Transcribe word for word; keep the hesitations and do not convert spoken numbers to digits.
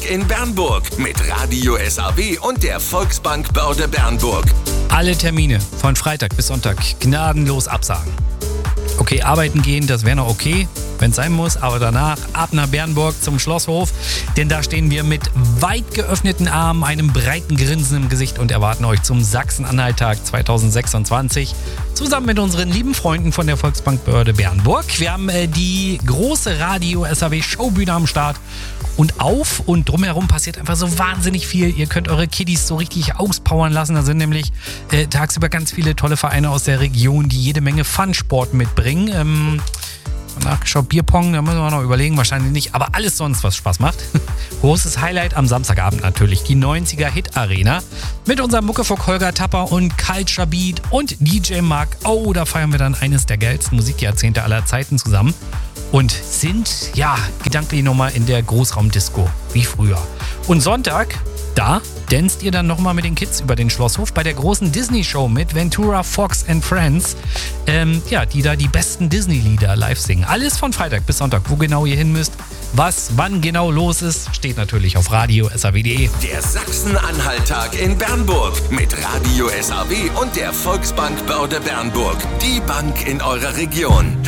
in Bernburg mit Radio S A W und der Volksbank Börde Bernburg. Alle Termine von Freitag bis Sonntag gnadenlos absagen. Okay, arbeiten gehen, das wäre noch okay, wenn es sein muss, aber danach ab nach Bernburg zum Schlosshof, denn da stehen wir mit weit geöffneten Armen, einem breiten Grinsen im Gesicht und erwarten euch zum Sachsen-Anhalt-Tag zwanzig sechsundzwanzig zusammen mit unseren lieben Freunden von der Volksbank Börde Bernburg. Wir haben äh, die große Radio S A W Showbühne am Start und auf und drumherum passiert einfach so wahnsinnig viel. Ihr könnt eure Kiddies so richtig auspowern lassen. Da sind nämlich äh, tagsüber ganz viele tolle Vereine aus der Region, die jede Menge Fun-Sport mitbringen. Ähm, Nachgeschaut, Bierpong, da müssen wir noch überlegen, wahrscheinlich nicht, aber alles sonst, was Spaß macht. Großes Highlight am Samstagabend natürlich, die neunziger Hit Arena mit unserem Muckefuck Holger Tapper und Culture Beat und D J Mark. Oh, da feiern wir dann eines der geilsten Musikjahrzehnte aller Zeiten zusammen und sind, ja, gedanklich nochmal in der Großraumdisco, wie früher. Und Sonntag, da danst ihr dann nochmal mit den Kids über den Schlosshof bei der großen Disney-Show mit Ventura, Fox and Friends, ähm, ja, die da die besten Disney-Lieder live singen. Alles von Freitag bis Sonntag. Wo genau ihr hin müsst, was, wann genau los ist, steht natürlich auf radio S A W punkt de. Der Sachsen-Anhalt-Tag in Bernburg mit Radio S A W und der Volksbank Börde Bernburg. Die Bank in eurer Region.